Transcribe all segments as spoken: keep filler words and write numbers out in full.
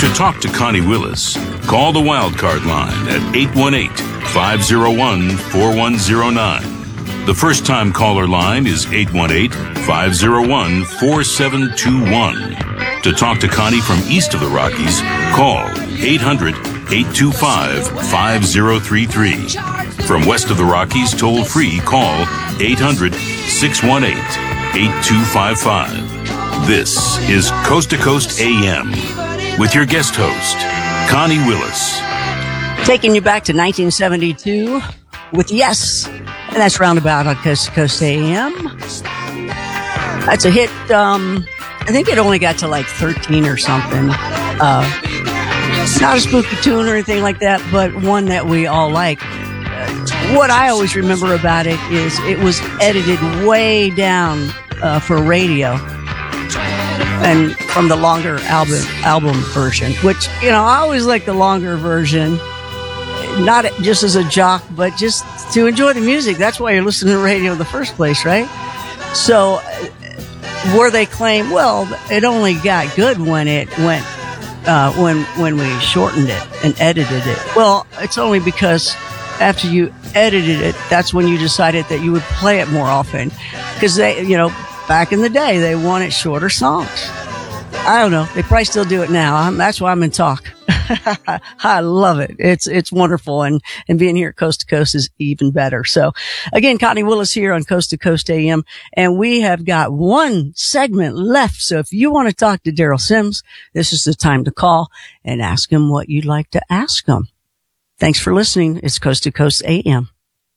To talk to Connie Willis, call the Wildcard line at eight one eight, five oh one, four one oh nine. The first-time caller line is eight one eight, five oh one, four seven two one. To talk to Connie from east of the Rockies, call eight hundred, eight two five, five oh three three. From west of the Rockies, toll-free, call eight hundred, six one eight, eight two five five. This is Coast to Coast A M with your guest host, Connie Willis. Taking you back to nineteen seventy-two with Yes, and that's Roundabout on Coast to Coast A M. That's a hit. Um, I think it only got to like thirteen or something. Uh, not a spooky tune or anything like that, but one that we all like. Uh, what I always remember about it is it was edited way down uh, for radio. And from the longer album album version, which, you know, I always like the longer version, not just as a jock, but just to enjoy the music. That's why you're listening to radio in the first place, right? So, where they claim, well, it only got good when it went, uh, when when we shortened it and edited it. Well, it's only because after you edited it, that's when you decided that you would play it more often, because they, you know. Back in the day, they wanted shorter songs. I don't know. They probably still do it now. I'm, that's why I'm in talk. I love it. It's it's wonderful, and and being here at Coast to Coast is even better. So, again, Connie Willis here on Coast to Coast A M, and we have got one segment left. So, if you want to talk to Daryl Sims, this is the time to call and ask him what you'd like to ask him. Thanks for listening. It's Coast to Coast A M.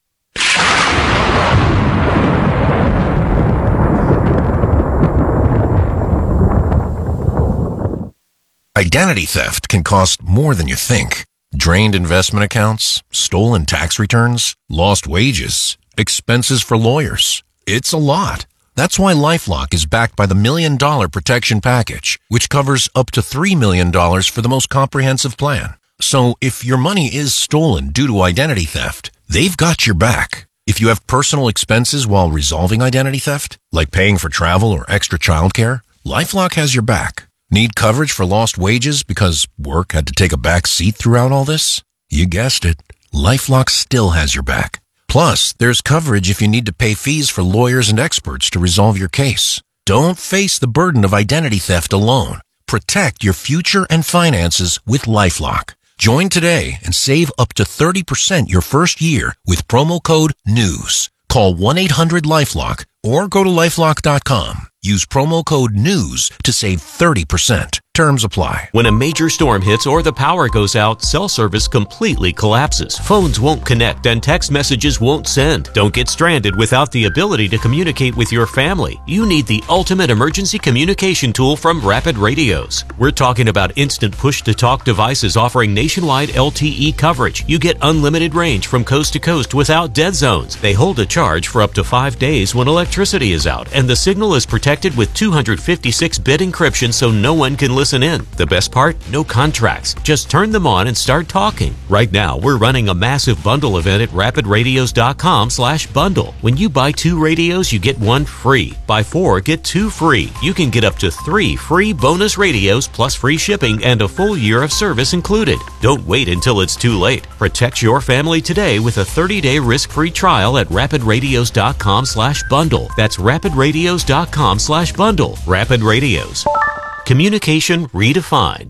Identity theft can cost more than you think. Drained investment accounts, stolen tax returns, lost wages, expenses for lawyers. It's a lot. That's why LifeLock is backed by the Million Dollar Protection Package, which covers up to three million dollars for the most comprehensive plan. So if your money is stolen due to identity theft, they've got your back. If you have personal expenses while resolving identity theft, like paying for travel or extra childcare, LifeLock has your back. Need coverage for lost wages because work had to take a back seat throughout all this? You guessed it. LifeLock still has your back. Plus, there's coverage if you need to pay fees for lawyers and experts to resolve your case. Don't face the burden of identity theft alone. Protect your future and finances with LifeLock. Join today and save up to thirty percent your first year with promo code NEWS. Call one eight hundred LifeLock or go to lifelock dot com. Use promo code NEWS to save thirty percent. Terms apply. When a major storm hits or the power goes out, cell service completely collapses. Phones won't connect and text messages won't send. Don't get stranded without the ability to communicate with your family. You need the ultimate emergency communication tool from Rapid Radios. We're talking about instant push-to-talk devices offering nationwide L T E coverage. You get unlimited range from coast to coast without dead zones. They hold a charge for up to five days when electricity is out, and the signal is protected with two fifty-six bit encryption so no one can listen in. The best part? No contracts. Just turn them on and start talking. Right now, we're running a massive bundle event at rapid radios dot com slash bundle. When you buy two radios, you get one free. Buy four, get two free. You can get up to three free bonus radios plus free shipping and a full year of service included. Don't wait until it's too late. Protect your family today with a thirty-day risk-free trial at rapid radios dot com slash bundle. That's rapid radios dot com slash bundle. Rapid Radios. Communication redefined.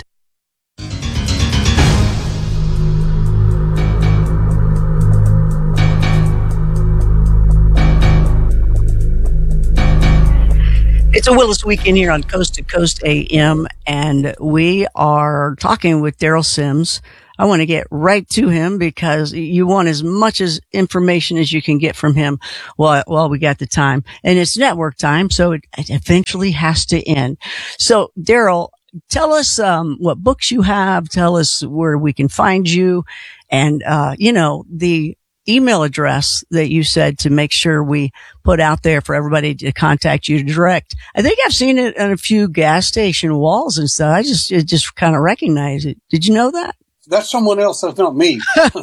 It's a Willis Weekend here on Coast to Coast A M, and we are talking with Daryl Sims. I want to get right to him because you want as much as information as you can get from him while, while we got the time. And it's network time, so it, it eventually has to end. So, Daryl, tell us um, what books you have. Tell us where we can find you. And, uh, you know, the email address that you said to make sure we put out there for everybody to contact you direct. I think I've seen it on a few gas station walls and stuff. I just, it just kind of recognize it. Did you know that? That's someone else. That's not me.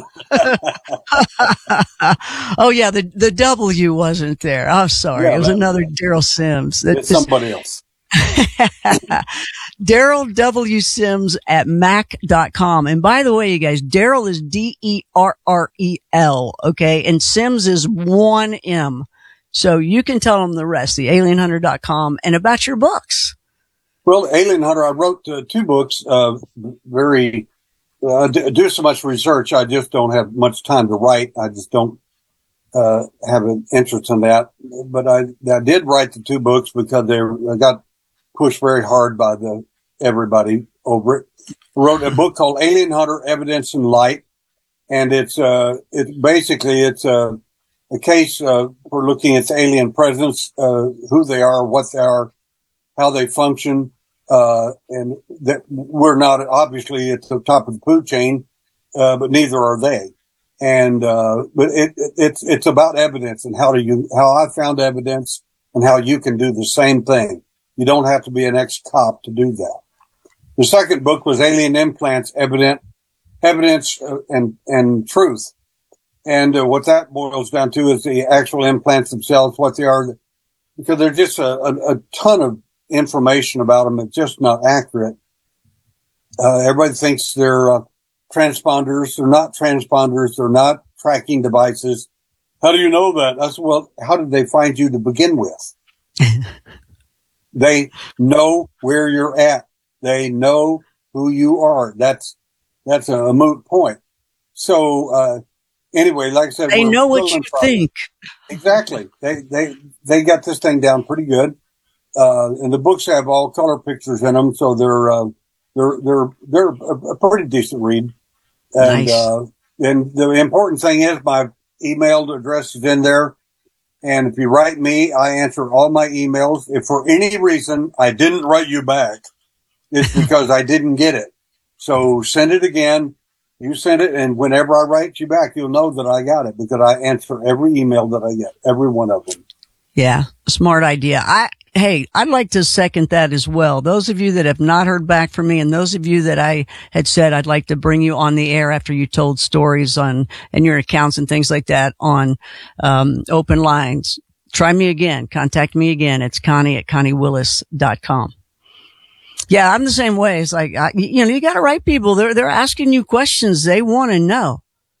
Oh yeah, the the W wasn't there. I'm sorry. Yeah, it was that, another Daryl Sims. That, it's somebody else. Daryl W. Sims at mac dot com. And by the way, you guys, Daryl is D E R R E L, okay? And Sims is one M. So you can tell them the rest, the alien hunter dot com, and about your books. Well, Alien Hunter, I wrote uh, two books, uh, very, uh, d- do so much research. I just don't have much time to write. I just don't, uh, have an interest in that. But I, I did write the two books because they I got pushed very hard by the, everybody over it. I wrote a book called Alien Hunter, Evidence and Light. And it's, uh, it basically, it's, uh, a case, uh, for looking at alien presence, uh, who they are, what they are, how they function. Uh, and that we're not obviously at the top of the food chain, uh, but neither are they. And, uh, but it, it, it's, it's about evidence and how do you, how I found evidence and how you can do the same thing. You don't have to be an ex-cop to do that. The second book was Alien Implants, Evident, Evidence uh, and, and Truth. And uh, what that boils down to is the actual implants themselves, what they are, because there's just a, a, a ton of information about them. It's just not accurate. Uh, everybody thinks they're uh, transponders. They're not transponders. They're not tracking devices. How do you know that? I said, well, how did they find you to begin with? They know where you're at. They know who you are. That's, that's a, a moot point. So, uh, anyway, like I said, they know what you think. Exactly. They, they, they got this thing down pretty good. Uh, and the books have all color pictures in them. So they're, uh, they're, they're, they're a, a pretty decent read. And, nice. uh, and the important thing is my email address is in there. And if you write me, I answer all my emails. If for any reason I didn't write you back, it's because I didn't get it. So send it again. You send it, and whenever I write you back, you'll know that I got it because I answer every email that I get, every one of them. Yeah, smart idea. I hey, I'd like to second that as well. Those of you that have not heard back from me, and those of you that I had said I'd like to bring you on the air after you told stories on and your accounts and things like that on um open lines, try me again. Contact me again. It's Connie at Connie Willis dot com. Yeah, I'm the same way. It's like, I, you know, you got to write people. They're, they're asking you questions they want to know.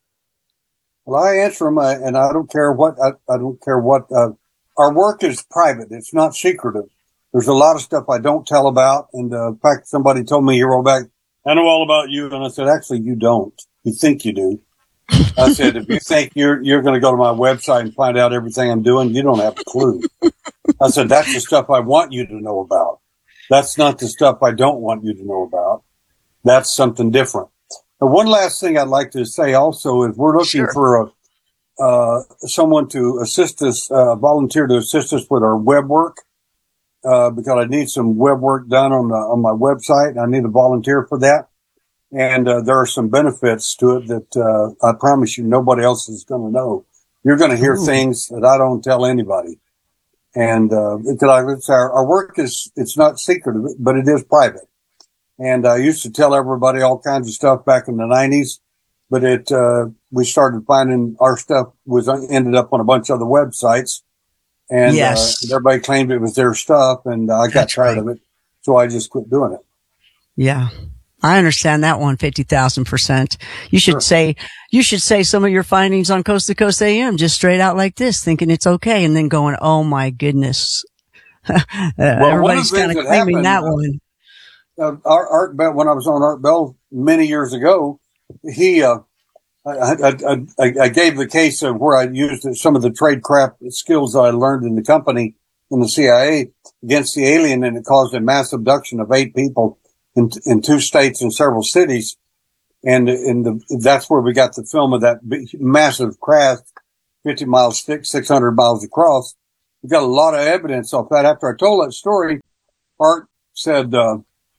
Well, I answer them, uh, and I don't care what, I, I don't care what, uh, our work is private. It's not secretive. There's a lot of stuff I don't tell about. And, uh, in fact, somebody told me, you wrote back, I know all about you. And I said, actually, you don't. You think you do. I said, if you think you're, you're going to go to my website and find out everything I'm doing, you don't have a clue. I said, that's the stuff I want you to know about. That's not the stuff I don't want you to know about. That's something different. And one last thing I'd like to say also is we're looking Sure. for a, uh, someone to assist us, uh, volunteer to assist us with our web work, uh, because I need some web work done on the, on my website. I need a volunteer for that. And, uh, there are some benefits to it that, uh, I promise you nobody else is going to know. You're going to hear Ooh. things that I don't tell anybody. And, uh, it's our, our work is, it's not secret, but it is private. And I used to tell everybody all kinds of stuff back in the nineties, but it, uh, we started finding our stuff was ended up on a bunch of other websites. And, yes. uh, everybody claimed it was their stuff, and I got That's tired right. of it. So I just quit doing it. Yeah. I understand that one fifty thousand percent. You should Sure. say, you should say some of your findings on Coast to Coast A M just straight out like this, thinking it's okay, and then going, oh my goodness. uh, Well, everybody's one kind of of the things claiming that that happened, one. Uh, Art, Art Bell, when I was on Art Bell many years ago, he, uh, I, I, I, I gave the case of where I used some of the tradecraft skills I learned in the company in the C I A against the alien, and it caused a mass abduction of eight people in, in two states and several cities. And, and the, that's where we got the film of that big, massive craft, fifty miles thick, six hundred miles across. We got a lot of evidence off that. After I told that story, Art said, uh,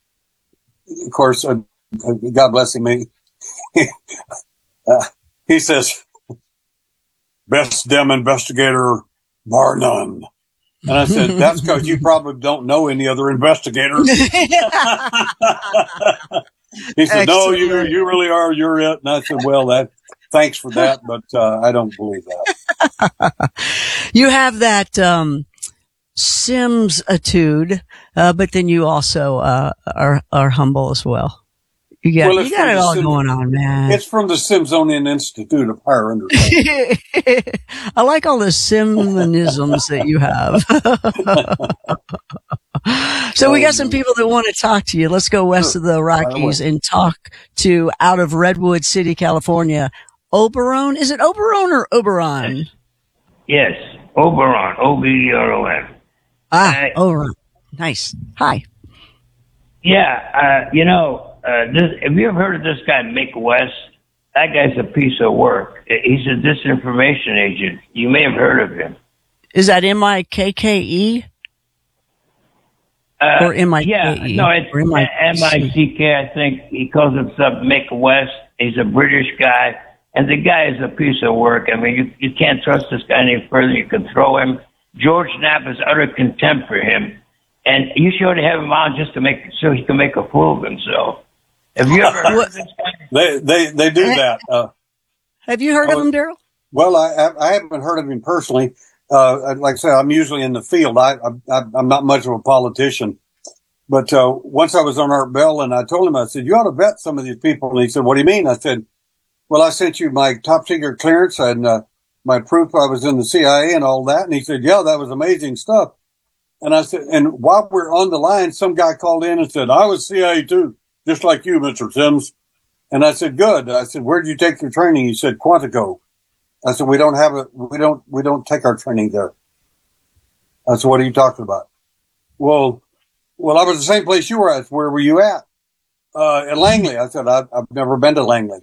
of course, uh, God bless him, he, uh, he says, best damn investigator, bar none. And I said, that's because you probably don't know any other investigators. He said, no, you you really are. You're it. And I said, well, that thanks for that, but uh, I don't believe that. You have that um Sims-atude, uh, but then you also uh, are are humble as well. You got Well, you got it all Sim- going on, man. It's from the Simsonian Institute of Higher Understanding. I like all the Simonisms that you have. So we got some people that want to talk to you. Let's go west of the Rockies and talk to out of Redwood City, California. Oberon? Is it Oberon or Oberon? Yes, Oberon, O B E R O N. Ah, Uh, Oberon. Nice. Hi. Yeah, uh, you know, uh, this, have you ever heard of this guy, Mick West? That guy's a piece of work. He's a disinformation agent. You may have heard of him. Is that M I K K E? Uh, Or M I K E? Yeah, no, it's Or M I C K, I think. He calls himself Mick West. He's a British guy. And the guy is a piece of work. I mean, you, you can't trust this guy any further. You can throw him. George Knapp has utter contempt for him. And you should have him on just to make so he can make a fool of himself. Have you ever heard of this guy? They they they do that. Uh, Have you heard of Oh, him, Daryl? well, I I I haven't heard of him personally. Uh, like I said, I'm usually in the field. I, I I'm not much of a politician, but uh, once I was on Art Bell and I told him, I said, "You ought to vet some of these people." And he said, "What do you mean?" I said, "Well, I sent you my top secret clearance and uh, my proof I was in the C I A and all that." And he said, "Yeah, that was amazing stuff." And I said, and while we're on the line, some guy called in and said, "I was C I A too, just like you, Mister Sims." And I said, "Good." I said, "Where'd you take your training?" He said, "Quantico." I said, "We don't have it. We don't, we don't take our training there." I said, "What are you talking about?" Well, well, I was the same place you were at. Where were you at? Uh, at Langley. I said, I've, I've never been to Langley.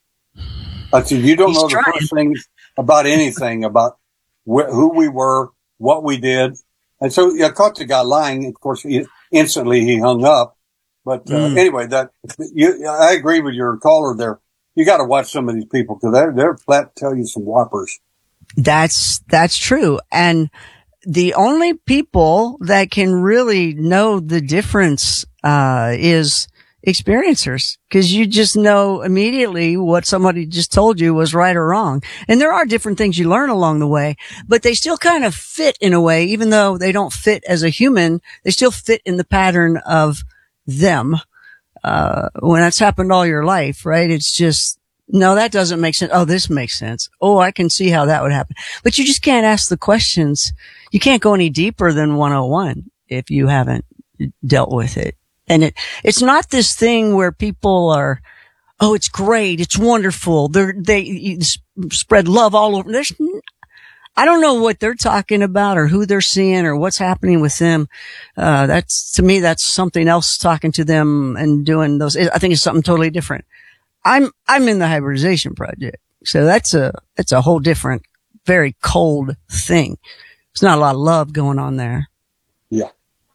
I said, "You don't He's know the trying. first thing about anything about wh- who we were, what we did." And so I caught the guy lying. Of course, he, instantly he hung up. But uh, Mm. anyway, that you, I agree with your caller there. You got to watch some of these people because they're they're flat tell you some whoppers. That's, that's true. And the only people that can really know the difference, uh, is experiencers. Cause you just know immediately what somebody just told you was right or wrong. And there are different things you learn along the way, but they still kind of fit in a way, even though they don't fit as a human, they still fit in the pattern of them. Uh, when that's happened all your life, right? It's just, no, that doesn't make sense. Oh, this makes sense. Oh, I can see how that would happen. But you just can't ask the questions. You can't go any deeper than one oh one if you haven't dealt with it. And it, it's not this thing where people are, oh, it's great. It's wonderful. They're, they spread love all over. There's, I don't know what they're talking about or who they're seeing or what's happening with them. Uh, that's, to me, that's something else talking to them and doing those. I think it's something totally different. I'm, I'm in the hybridization project. So that's a, that's a whole different, very cold thing. There's not a lot of love going on there. Yeah.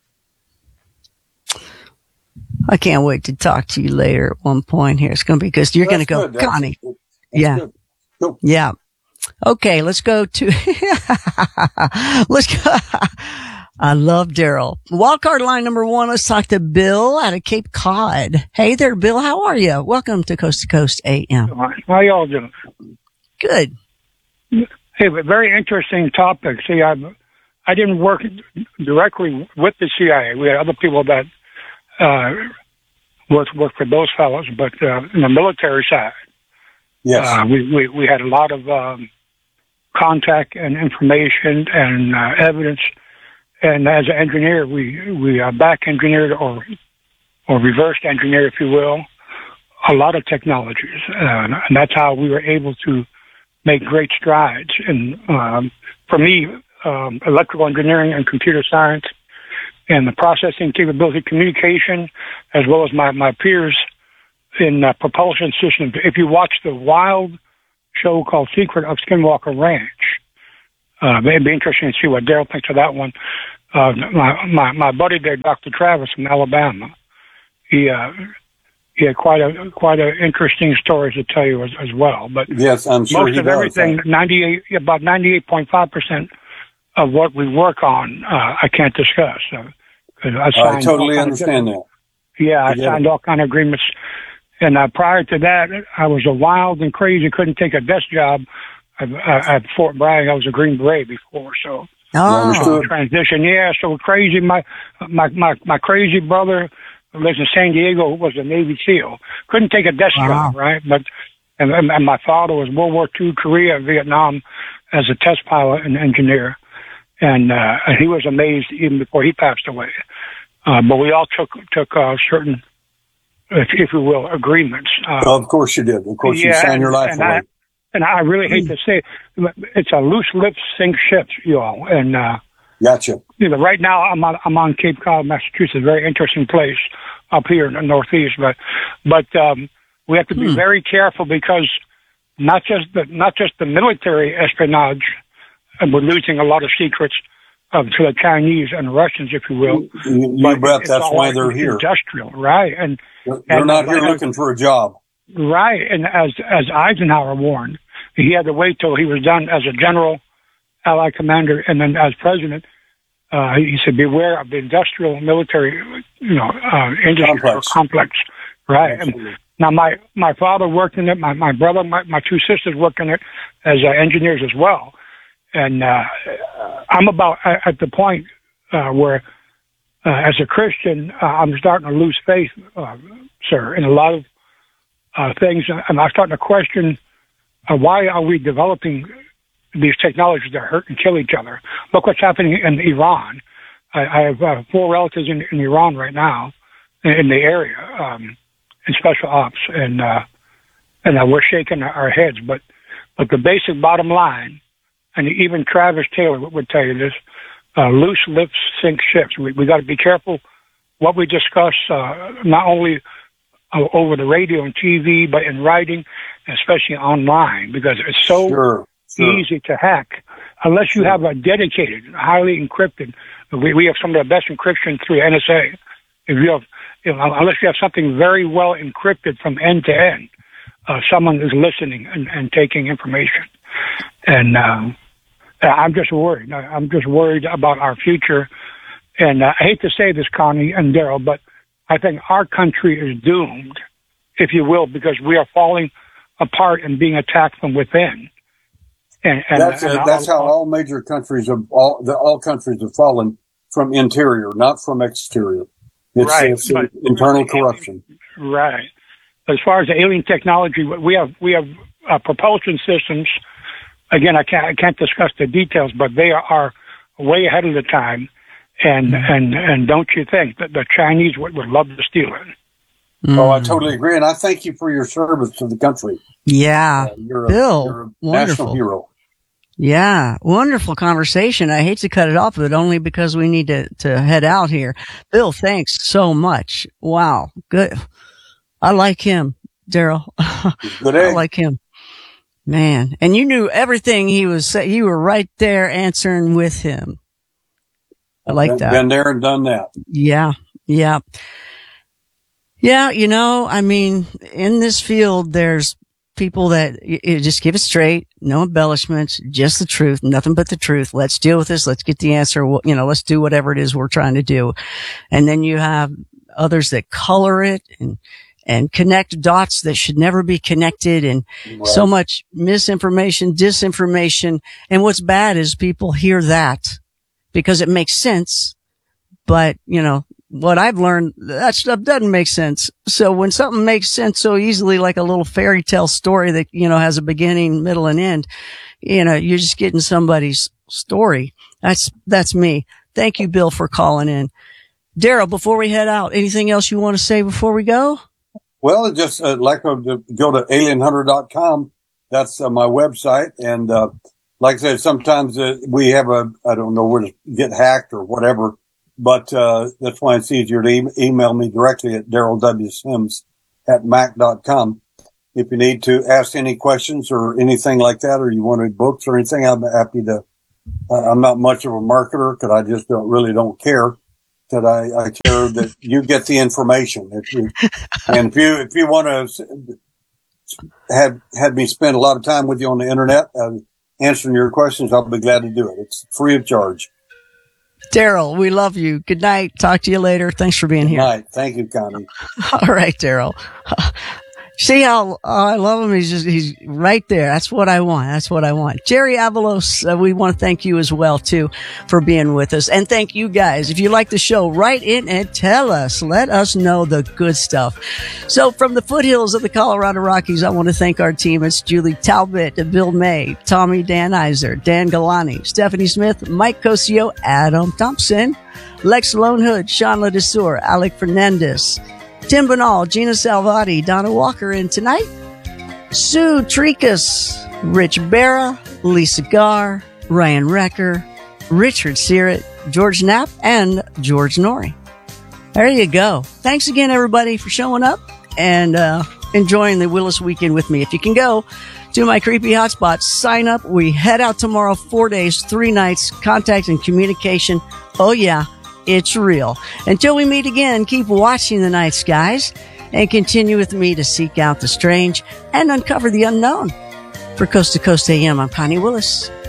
I can't wait to talk to you later at one point here. It's going to be because you're going to go, That's good. Connie. That's Yeah. good. Cool. Yeah. Okay. Let's go to, let's go. I love Daryl. Wildcard line number one. Let's talk to Bill out of Cape Cod. Hey there, Bill. How are you? Welcome to Coast to Coast A M. How y'all doing? Good. Hey, but very interesting topic. See, I I didn't work directly with the C I A. We had other people that uh, worked worked for those fellows, but uh, in the military side, Yes. uh, we, we we had a lot of um, contact and information and uh, evidence. And as an engineer, we we uh, back engineered or or reversed engineered, if you will, a lot of technologies, uh, and that's how we were able to make great strides. And um, for me, um, electrical engineering and computer science, and the processing capability, communication, as well as my my peers in uh, propulsion systems. If you watch the wild show called Secret of Skinwalker Ranch. Uh, it'd be interesting to see what Daryl thinks of that one. Uh, my, my, my buddy there, Doctor Travis from Alabama, he, uh, he had quite a, quite a interesting stories to tell you as, as well. But yes, I'm sure most he of does. everything, ninety-eight, about ninety-eight point five percent of what we work on, uh, I can't discuss. Uh, I, I totally understand that. Yeah, I I signed all kind of agreements. And uh, prior to that, I was a wild and crazy, couldn't take a desk job. At, at Fort Bragg, I was a Green Beret before, so Oh, transition. Yeah, so crazy. My, my, my, my crazy brother who lives in San Diego was a Navy SEAL. Couldn't take a desk Wow. job, right? But, and, and my father was World War Two, Korea, Vietnam as a test pilot and engineer. And, uh, and he was amazed even before he passed away. Uh, but we all took, took, uh, certain, if, if you will, agreements. Uh, Oh, of course you did. Of course you yeah, signed your and- life and away. I, and I really hate to say it, it's a loose lips sink ships, you all. And, uh, Gotcha. you know, right now I'm on, I'm on Cape Cod, Massachusetts, a very interesting place up here in the Northeast. But, but, um, we have to be Hmm. very careful because not just the, not just the military espionage, and we're losing a lot of secrets um, to the Chinese and Russians, if you will. You, you But bet it's that's all why they're here. Industrial, right? And, They're and not uh, here like- looking for a job. Right, and as as Eisenhower warned, he had to wait till he was done as a general, Allied commander, and then as president. Uh, he said, "Beware of the industrial military, you know, uh, industry Complex. or complex." Right. Absolutely. And now my my father worked in it. My my brother, my my two sisters worked in it as uh, engineers as well. And uh, I'm about at at the point uh, where, uh, as a Christian, uh, I'm starting to lose faith, uh, sir, in a lot of Uh, things, and I'm starting to question uh, why are we developing these technologies that hurt and kill each other? Look what's happening in Iran. I, I have uh, four relatives in, in Iran right now, in, in the area, um, in special ops, and uh, and uh, we're shaking our heads. But but the basic bottom line, and even Travis Taylor would tell you this: uh, loose lips sink ships. We we got to be careful what we discuss, uh, not only over the radio and T V, but in writing, especially online, because it's so Sure. Sure. easy to hack. Unless you have a dedicated, highly encrypted, we, we have some of the best encryption through N S A. If you have, you know, unless you have something very well encrypted from end to end, uh, someone is listening and, and taking information. And um, I'm just worried. I'm just worried about our future. And uh, I hate to say this, Connie and Daryl, but I think our country is doomed, if you will, because we are falling apart and being attacked from within. And, and That's and uh, that's all, how all major countries of all the all countries have fallen, from interior, not from exterior. It's, Right, it's but- internal corruption. Right. As far as the alien technology, we have we have uh, propulsion systems. Again, I can't I can't discuss the details, but they are way ahead of the time. And and and don't you think that the Chinese would, would love to steal it? Oh, I totally agree, and I thank you for your service to the country. Yeah. Uh, you're a, Bill, you're a wonderful. national hero. Yeah. Wonderful conversation. I hate to cut it off, but only because we need to, to head out here. Bill, thanks so much. Wow. Good. I like him, Daryl. Good I egg. like him. Man. And you knew everything he was saying. You were right there answering with him. I like Been- that. Been there and done that. Yeah. Yeah. Yeah. You know, I mean, in this field, there's people that you, you just give it straight, no embellishments, just the truth, nothing but the truth. Let's deal with this. Let's get the answer. Well, you know, let's do whatever it is we're trying to do. And then you have others that color it and, and connect dots that should never be connected, and Right. so much misinformation, disinformation. And what's bad is people hear that because it makes sense. But, you know, what I've learned, that stuff doesn't make sense. So when something makes sense so easily, like a little fairy tale story that, you know, has a beginning, middle, and end, you know, you're just getting somebody's story. That's, that's me. Thank you, Bill, for calling in. Daryl, before we head out, anything else you want to say before we go? Well, it just uh, like uh, to go to alien hunter dot com. That's uh, my website. And uh, like I said, sometimes uh, we have a, I don't know where to get hacked or whatever, but uh, that's why it's easier to e- email me directly at Daryl W. Sims at mac dot com. If you need to ask any questions or anything like that, or you wanted books or anything, I'm happy to. Uh, I'm not much of a marketer because I just don't really don't care. That I, I care that you get the information. If you, and if you, if you want to have, had me spend a lot of time with you on the internet, uh, answering your questions, I'll be glad to do it. It's free of charge. Daryl, we love you. Good night. Talk to you later. Thanks for being Good here. night. Thank you, Connie. All right, Daryl. See how uh, I love him? He's just, he's right there. That's what I want. That's what I want. Jerry Avalos, uh, we want to thank you as well, too, for being with us. And thank you guys. If you like the show, write in and tell us. Let us know the good stuff. So from the foothills of the Colorado Rockies, I want to thank our team. It's Julie Talbot, Bill May, Tommy Dan Iser, Dan Galani, Stephanie Smith, Mike Cosio, Adam Thompson, Lex Lonehood, Sean Ledesur, Alec Fernandez, Tim Banal, Gina Salvati, Donna Walker, and tonight, Sue Tricas, Rich Barra, Lisa Garr, Ryan Recker, Richard Searett, George Knapp, and George Norrie. There you go. Thanks again, everybody, for showing up and uh, enjoying the Willis weekend with me. If you can go to my creepy hotspot, sign up. We head out tomorrow, four days, three nights, contact and communication. Oh, yeah. It's real. Until we meet again, keep watching the night skies and continue with me to seek out the strange and uncover the unknown. For Coast to Coast A M, I'm Connie Willis.